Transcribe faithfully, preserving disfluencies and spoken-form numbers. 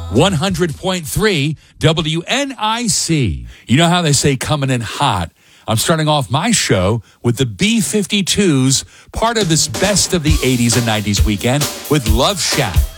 one hundred point three W N I C. You know how they say coming in hot? I'm starting off my show with the B fifty-twos, part of this best of the eighties and nineties weekend with Love Shack.